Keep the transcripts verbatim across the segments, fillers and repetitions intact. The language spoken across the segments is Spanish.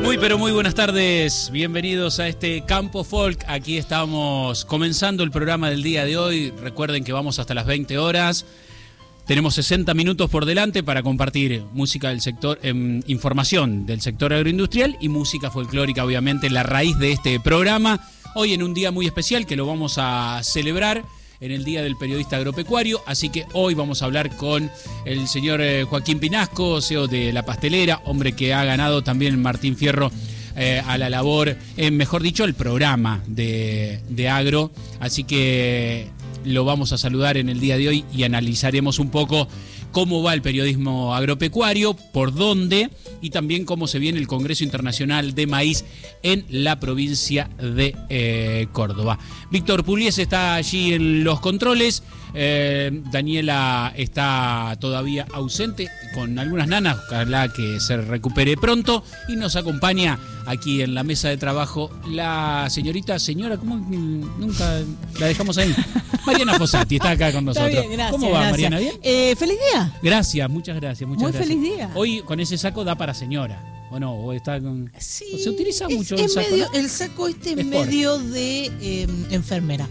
Muy pero muy buenas tardes, bienvenidos a este Campo Folk. Aquí estamos comenzando el programa del día de hoy. Recuerden que vamos hasta las veinte horas. Tenemos sesenta minutos por delante para compartir música del sector, eh, información del sector agroindustrial y música folclórica, obviamente, la raíz de este programa. Hoy en un día muy especial que lo vamos a celebrar en el Día del Periodista Agropecuario, así que hoy vamos a hablar con el señor eh, Joaquín Pinasco, C E O de La Pastelera, hombre que ha ganado también el Martín Fierro eh, a la labor, eh, mejor dicho, el programa de, de agro, así que lo vamos a saludar en el día de hoy y analizaremos un poco cómo va el periodismo agropecuario, por dónde y también cómo se viene el Congreso Internacional de Maíz en la provincia de eh, Córdoba. Víctor Pugliese está allí en los controles, eh, Daniela está todavía ausente con algunas nanas, ojalá que se recupere pronto, y nos acompaña aquí en la mesa de trabajo la señorita, señora, ¿cómo nunca la dejamos ahí? Mariana Fossati está acá con nosotros. Está bien, gracias, ¿Cómo va, gracias. Mariana? ¿Bien? Eh, ¡Feliz día! Gracias, muchas gracias, muchas Muy gracias. feliz día. Hoy con ese saco da para señora, ¿o no? ¿O está con... Sí, Se utiliza es, mucho es el saco, medio, ¿no? El saco este es Sport. medio de eh, enfermera.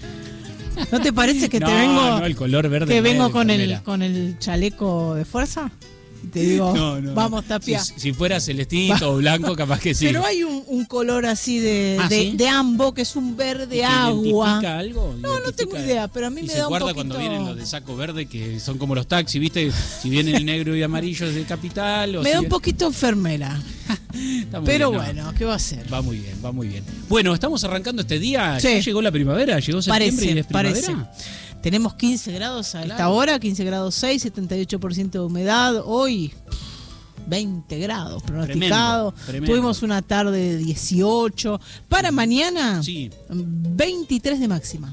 ¿No te parece que no, te vengo, no, el color verde que no es vengo de con el, enfermera. con el chaleco de fuerza? Y te digo, No, no. vamos, Tapia. Si, si fuera celestito o blanco, capaz que sí. Pero hay un, un color así de, ¿Ah, de, sí? de ambo, que es un verde ¿Y que agua. identifica algo? No, no tengo ¿Identifica? idea, pero a mí y me se da un guarda poquito... cuando vienen los de saco verde, que son como los taxis, ¿viste? Si viene el negro y amarillo es de Capital. O Me si da un viene- poquito enfermera. Está muy Pero bien, no. bueno, ¿qué va a ser? Va muy bien, va muy bien. Bueno, estamos arrancando este día. Sí. ¿Ya llegó la primavera? ¿Llegó septiembre Parece, y es primavera? parece. Tenemos quince grados a esta Claro. hora, quince grados seis, setenta y ocho por ciento de humedad. Hoy, veinte grados pronosticado. Tremendo, tremendo. Tuvimos una tarde de dieciocho. Para mañana, Sí. veintitrés de máxima.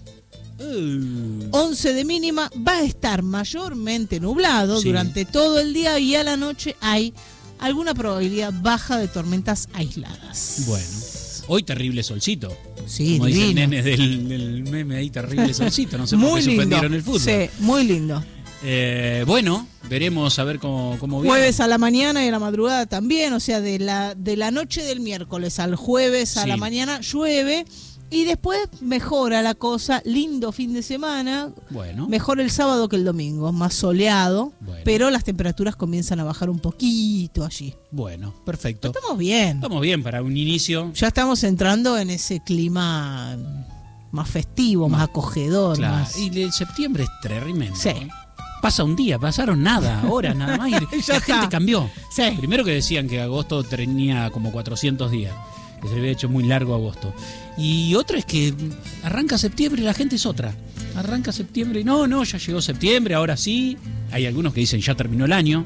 Uh, once de mínima. Va a estar mayormente nublado Sí. durante todo el día y a la noche hay alguna probabilidad baja de tormentas aisladas. bueno, hoy terrible solcito. Sí, Como dice el divino. nene del, del meme ahí, terrible solcito. No sé por Muy qué lindo. suspendieron el fútbol. Sí, muy lindo. Eh, bueno, veremos a ver cómo, cómo viene. Jueves a la mañana y a la madrugada también, o sea, de la, de la noche del miércoles al jueves a Sí. la mañana llueve y después mejora la cosa, lindo fin de semana, Bueno, mejor el sábado que el domingo, más soleado, Bueno. pero las temperaturas comienzan a bajar un poquito allí. bueno, perfecto. Estamos bien, Estamos bien para un inicio. ya estamos entrando en ese clima más festivo, más acogedor. Claro. Más... Y el septiembre es tremendo. Sí. ¿eh? Pasa un día, pasaron nada, horas nada más. Y Ya la está. gente cambió. Sí. Primero que decían que agosto tenía como cuatrocientos días, que se le había hecho muy largo agosto. Y otra es que arranca septiembre y la gente es otra. Arranca septiembre y no, no, ya llegó septiembre, ahora sí. Hay algunos que dicen ya terminó el año.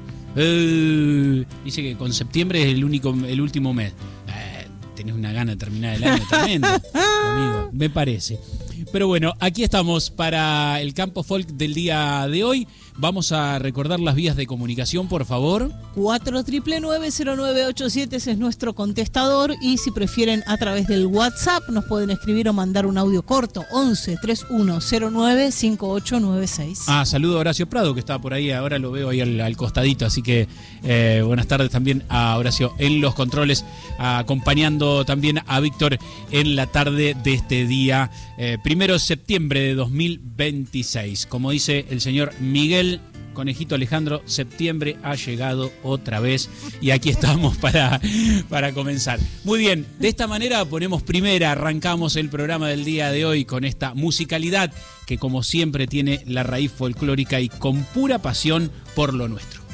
Eh, dice que con septiembre es el único, el último mes. Eh, tenés una gana de terminar el año tremendo, amigo, me parece. Pero bueno, aquí estamos para el Campo Folk del día de hoy. Vamos a recordar las vías de comunicación, por favor. cuatro nueve nueve cero nueve ocho siete, ese es nuestro contestador, y si prefieren a través del WhatsApp nos pueden escribir o mandar un audio corto once treinta y uno cero nueve cincuenta y ocho noventa y seis. Ah, saludo a Horacio Prado, que está por ahí, ahora lo veo ahí al, al costadito, así que eh, buenas tardes también a Horacio en los controles, acompañando también a Víctor en la tarde de este día, eh, primero de septiembre de dos mil veintiséis. Como dice el señor Miguel Conejito Alejandro, septiembre ha llegado otra vez y aquí estamos para, para comenzar. Muy bien, de esta manera ponemos primera, arrancamos el programa del día de hoy con esta musicalidad que como siempre tiene la raíz folclórica y con pura pasión por lo nuestro.